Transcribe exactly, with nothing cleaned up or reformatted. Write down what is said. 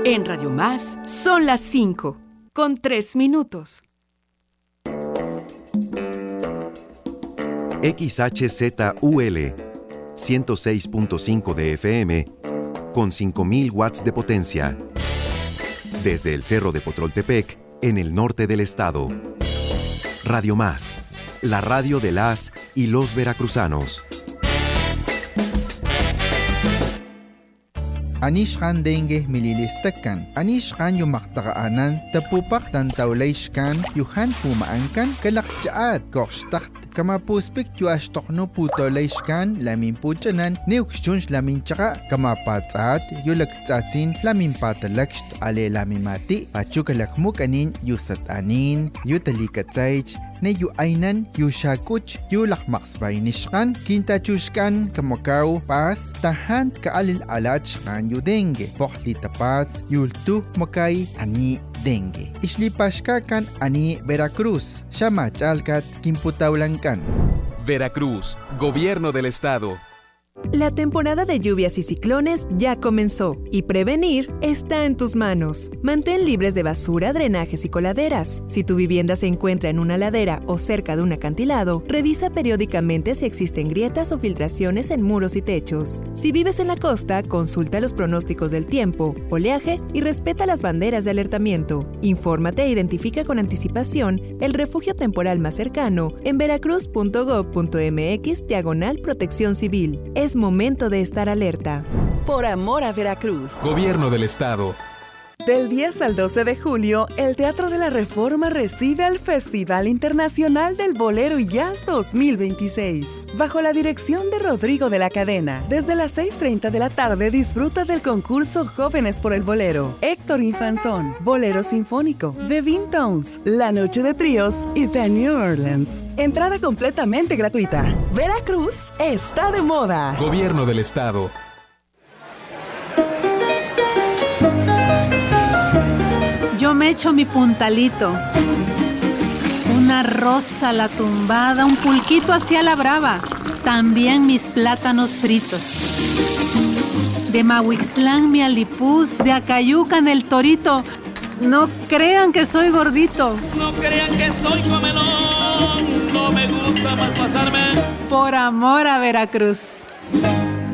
En Radio Más son las cinco, con tres minutos. X H Z U L, ciento seis punto cinco de F M, con cinco mil watts de potencia. Desde el Cerro de Potroltepec, en el norte del estado. Radio Más, la radio de las y los veracruzanos. Anishkan dengue mililistakan. Anishkan yumaktaqaanan tapupak tantawlayshkan yuhan pumaankan kalakchaat kokshtakt. Kama puspik yu ashtokno putolayshkan lamin puchanan neukshunsh lamin chaka kama patsaat yu laktsatsin lamin patalaksht ale lamin mati pachukalakmuk anin yu satanin yu talikatsaych ne yu aynan yu shakuch yu lakmaksbaynishkan kintachushkan kamakaw pas tahan kaalil alachkan yu dengue pokli tapaz yultu makay ani dengue. Ishlipashkakan ani Veracruz. Shamachalkat kimputaulankan. Veracruz, Gobierno del Estado. La temporada de lluvias y ciclones ya comenzó y prevenir está en tus manos. Mantén libres de basura, drenajes y coladeras. Si tu vivienda se encuentra en una ladera o cerca de un acantilado, revisa periódicamente si existen grietas o filtraciones en muros y techos. Si vives en la costa, consulta los pronósticos del tiempo, oleaje y respeta las banderas de alertamiento. Infórmate e identifica con anticipación el refugio temporal más cercano en veracruz punto gob punto mx diagonal protección civil. Es momento de estar alerta. Por amor a Veracruz. Gobierno del Estado. Del diez al doce de julio, el Teatro de la Reforma recibe al Festival Internacional del Bolero y Jazz dos mil veintiséis. Bajo la dirección de Rodrigo de la Cadena, desde las seis treinta de la tarde disfruta del concurso Jóvenes por el Bolero, Héctor Infanzón, Bolero Sinfónico, The Vintones, La Noche de Tríos y The New Orleans. Entrada completamente gratuita. Veracruz está de moda. Gobierno del Estado. Yo me echo mi puntalito, una rosa a la tumbada, un pulquito hacia la brava, también mis plátanos fritos. De Mahuixtlán mi alipuz, de Acayucan el torito, no crean que soy gordito. No crean que soy comelón, no me gusta malpasarme. Por amor a Veracruz.